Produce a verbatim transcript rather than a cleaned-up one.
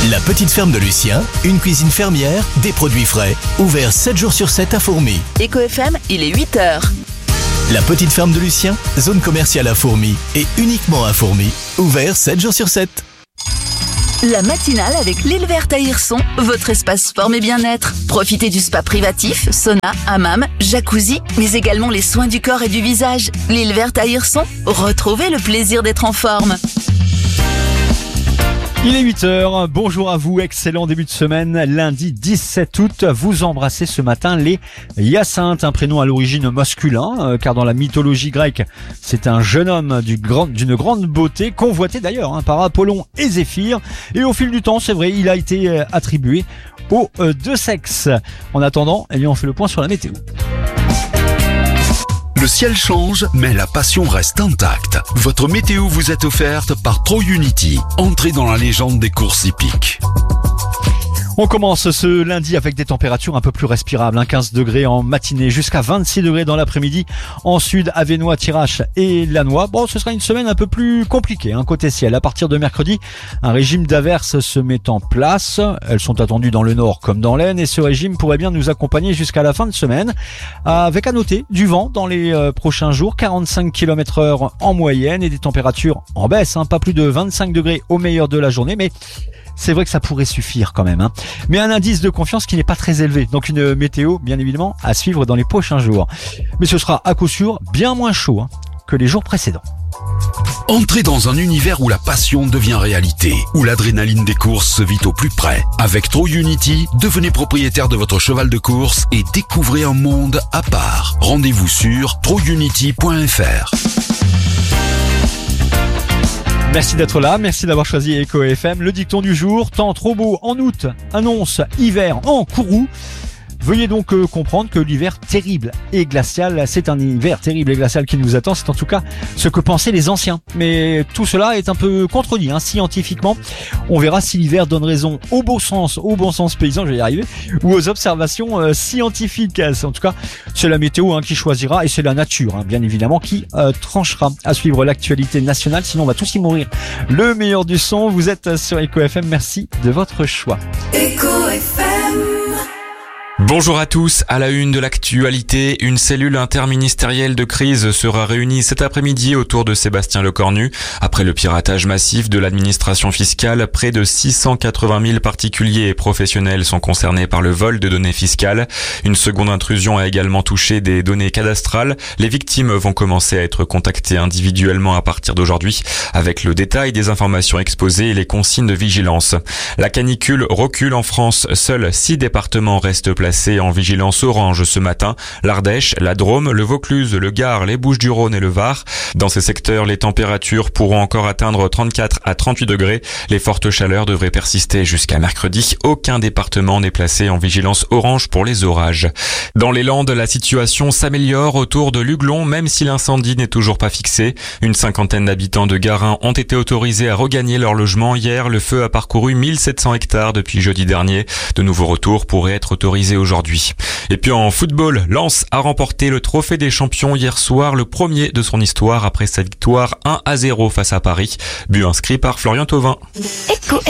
La petite ferme de Lucien, une cuisine fermière, des produits frais, ouvert sept jours sur sept à Fourmies. Éco F M, il est huit heures. La petite ferme de Lucien, zone commerciale à Fourmies et uniquement à Fourmies, ouvert sept jours sur sept. La matinale avec l'île verte à Hirson, votre espace sport et bien-être. Profitez du spa privatif, sauna, hammam, jacuzzi, mais également les soins du corps et du visage. L'île verte à Hirson, retrouvez le plaisir d'être en forme. Il est huit heures, bonjour à vous, excellent début de semaine, lundi dix-sept août, vous embrassez ce matin les Hyacinthes, un prénom à l'origine masculin, euh, car dans la mythologie grecque, c'est un jeune homme du grand, d'une grande beauté, convoité d'ailleurs hein, par Apollon et Zéphyr, et au fil du temps, c'est vrai, il a été euh, attribué aux euh, deux sexes. En attendant, eh bien, on fait le point sur la météo. Le ciel change, mais la passion reste intacte. Votre météo vous est offerte par TroUnity. Entrez dans la légende des courses hippiques. On commence ce lundi avec des températures un peu plus respirables, hein, quinze degrés en matinée jusqu'à vingt-six degrés dans l'après-midi en sud, Avesnois, Thiérache et Lannoy. Bon, ce sera une semaine un peu plus compliquée hein, côté ciel. À partir de mercredi, un régime d'averses se met en place. Elles sont attendues dans le nord comme dans l'Aisne et ce régime pourrait bien nous accompagner jusqu'à la fin de semaine. Avec à noter du vent dans les euh, prochains jours, quarante-cinq kilomètres heure en moyenne et des températures en baisse, hein, pas plus de vingt-cinq degrés au meilleur de la journée, mais c'est vrai que ça pourrait suffire quand même. Hein. Mais un indice de confiance qui n'est pas très élevé. Donc une météo, bien évidemment, à suivre dans les prochains jours. Mais ce sera à coup sûr bien moins chaud hein, que les jours précédents. Entrez dans un univers où la passion devient réalité, où l'adrénaline des courses se vit au plus près. Avec TroUnity, devenez propriétaire de votre cheval de course et découvrez un monde à part. Rendez-vous sur tro unity point f r. Merci d'être là, merci d'avoir choisi Éco F M. Le dicton du jour, temps trop beau en août, annonce hiver en Kourou. Veuillez donc euh, comprendre que l'hiver terrible et glacial, c'est un hiver terrible et glacial qui nous attend. C'est en tout cas ce que pensaient les anciens. Mais tout cela est un peu contredit hein, scientifiquement. On verra si l'hiver donne raison au bon sens, au bon sens paysan, je vais y arriver, ou aux observations euh, scientifiques. En tout cas, c'est la météo hein, qui choisira et c'est la nature, hein, bien évidemment, qui euh, tranchera. À suivre l'actualité nationale, sinon on va tous y mourir. Le meilleur du son, vous êtes sur Éco F M. Merci de votre choix. Éco F M. Bonjour à tous, à la une de l'actualité, une cellule interministérielle de crise sera réunie cet après-midi autour de Sébastien Lecornu. Après le piratage massif de l'administration fiscale, près de six cent quatre-vingt mille particuliers et professionnels sont concernés par le vol de données fiscales. Une seconde intrusion a également touché des données cadastrales. Les victimes vont commencer à être contactées individuellement à partir d'aujourd'hui, avec le détail des informations exposées et les consignes de vigilance. La canicule recule en France, seuls six départements restent placés en vigilance orange ce matin. L'Ardèche, la Drôme, le Vaucluse, le Gard, les Bouches-du-Rhône et le Var. Dans ces secteurs, les températures pourront encore atteindre trente-quatre à trente-huit degrés. Les fortes chaleurs devraient persister jusqu'à mercredi. Aucun département n'est placé en vigilance orange pour les orages. Dans les Landes, la situation s'améliore autour de Luglon, même si l'incendie n'est toujours pas fixé. Une cinquantaine d'habitants de Garin ont été autorisés à regagner leur logement. Hier, le feu a parcouru mille sept cents hectares depuis jeudi dernier. De nouveaux retours pourraient être autorisés aujourd'hui. Et puis en football, Lens a remporté le trophée des champions hier soir, le premier de son histoire après sa victoire un à zéro face à Paris. But inscrit par Florian Thauvin. Éco